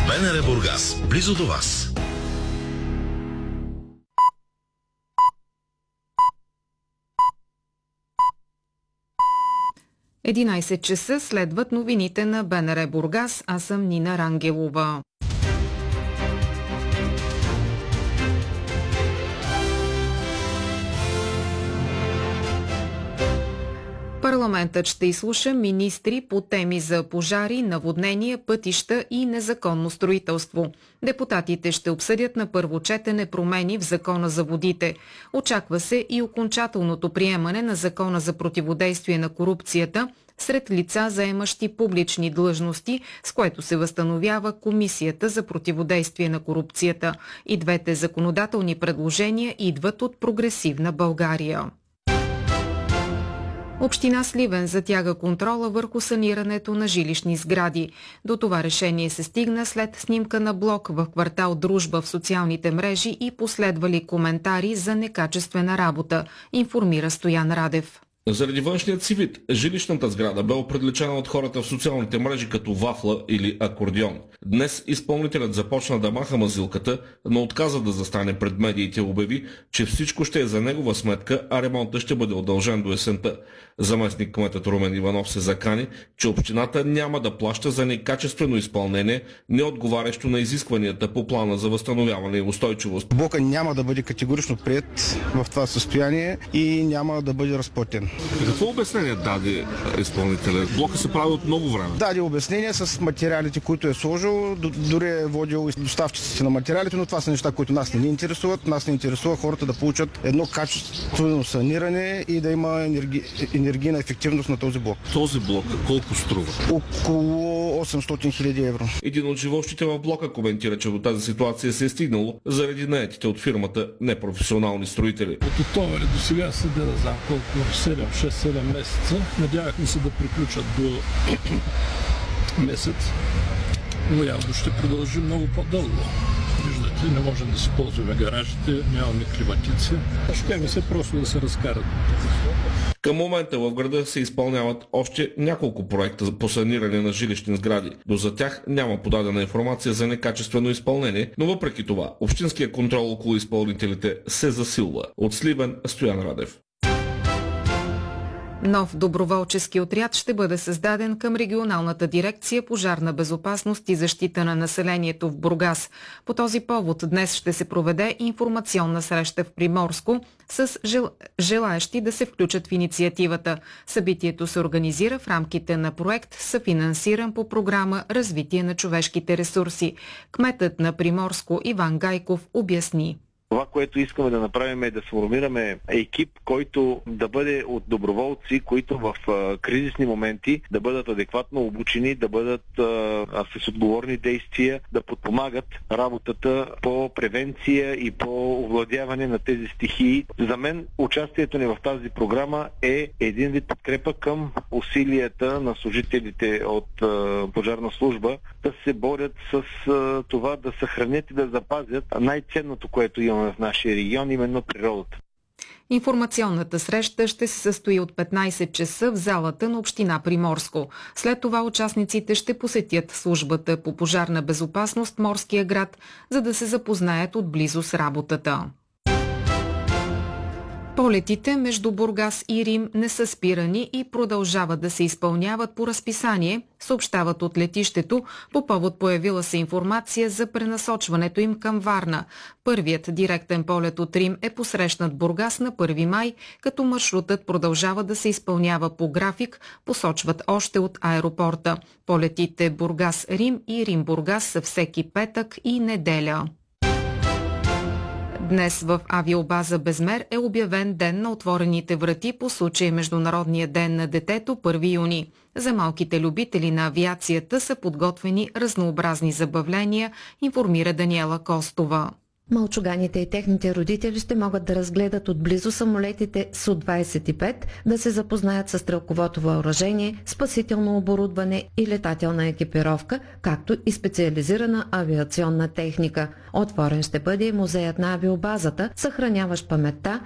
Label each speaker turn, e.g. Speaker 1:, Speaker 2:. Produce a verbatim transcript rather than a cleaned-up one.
Speaker 1: БНР Бургас, близо до вас.
Speaker 2: единайсет часа следват новините на БНР Бургас. Аз съм Нина Рангелова. Парламентът ще изслуша министри по теми за пожари, наводнения, пътища и незаконно строителство. Депутатите ще обсъдят на първо четене промени в Закона за водите. Очаква се и окончателното приемане на Закона за противодействие на корупцията сред лица, заемащи публични длъжности, с което се възстановява Комисията за противодействие на корупцията. И двете законодателни предложения идват от Прогресивна България. Община Сливен затяга контрола върху санирането на жилищни сгради. До това решение се стигна след снимка на блок в квартал Дружба в социалните мрежи и последвали коментари за некачествена работа, информира Стоян Радев.
Speaker 3: Заради външният си вид, жилищната сграда бе определена от хората в социалните мрежи като вафла или акордеон. Днес изпълнителят започна да маха мазилката, но отказа да застане пред медиите и обяви, че всичко ще е за негова сметка, а ремонтът ще бъде удължен до есента. Заместник кметът Румен Иванов се закани, че общината няма да плаща за некачествено изпълнение, неотговарящо на изискванията по плана за възстановяване и устойчивост.
Speaker 4: Блока няма да бъде категорично приет в това състояние и няма да бъде разплатен.
Speaker 3: Какво обяснение даде изпълнителят? Блока се прави от много време.
Speaker 4: Даде обяснение с материалите, които е сложил, дори е водил доставчиците на материалите, но това са неща, които нас не ни интересуват. Нас не интересува хората да получат едно качествено саниране и да има енерги... енергийна ефективност на този блок.
Speaker 3: Този блок колко струва?
Speaker 4: Около осемстотин хиляди евро.
Speaker 3: Един от живущите в блока коментира, че до тази ситуация се е стигнало заради наетите от фирмата непрофесионални строители.
Speaker 5: От октомври до сега седя, да знам колко, шест-седем месеца. Надявахме се да приключат до месец, но явно ще продължи много по-дълго. Виждате, не можем да си ползваме гаражите, нямаме климатици. Ще ми се просто да се разкарат.
Speaker 3: Към момента в града се изпълняват още няколко проекта по саниране на жилищни сгради, но за тях няма подадена информация за некачествено изпълнение, но въпреки това общинския контрол около изпълнителите се засилва. От Сливен, Стоян Радев.
Speaker 2: Нов доброволчески отряд ще бъде създаден към регионалната дирекция пожарна безопасност и защита на населението в Бургас. По този повод днес ще се проведе информационна среща в Приморско с жел... желаещи да се включат в инициативата. Събитието се организира в рамките на проект, съфинансиран по програма Развитие на човешките ресурси. Кметът на Приморско Иван Гайков обясни.
Speaker 6: Това, което искаме да направим е да сформираме екип, който да бъде от доброволци, които в а, кризисни моменти да бъдат адекватно обучени, да бъдат а, с отговорни действия, да подпомагат работата по превенция и по овладяване на тези стихии. За мен участието ни в тази програма е един вид подкрепа към усилията на служителите от а, пожарна служба да се борят с а, това да съхранят и да запазят най-ценното, което имаме в нашия регион, именно природата.
Speaker 2: Информационната среща ще се състои от петнайсет часа в залата на община Приморско. След това участниците ще посетят службата по пожарна безопасност Морския град, за да се запознаят отблизо с работата. Полетите между Бургас и Рим не са спирани и продължават да се изпълняват по разписание, съобщават от летището по повод появила се информация за пренасочването им към Варна. Първият директен полет от Рим е посрещнат Бургас на първи май, като маршрутът продължава да се изпълнява по график, посочват още от аеропорта. Полетите Бургас-Рим и Рим-Бургас са всеки петък и неделя. Днес в авиобаза Безмер е обявен ден на отворените врати по случай Международния ден на детето първи юни. За малките любители на авиацията са подготвени разнообразни забавления, информира Даниела Костова.
Speaker 7: Малчуганите и техните родители ще могат да разгледат отблизо самолетите Су двайсет и пет, да се запознаят с стрелковото въоръжение, спасително оборудване и летателна екипировка, както и специализирана авиационна техника. Отворен ще бъде и музеят на авиобазата, съхраняващ паметта